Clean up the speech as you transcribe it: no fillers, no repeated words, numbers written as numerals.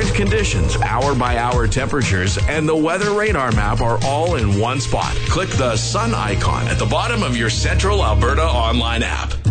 Current conditions, hour-by-hour temperatures, and the weather radar map are all in one spot. Click the sun icon at the bottom of your Central Alberta online app.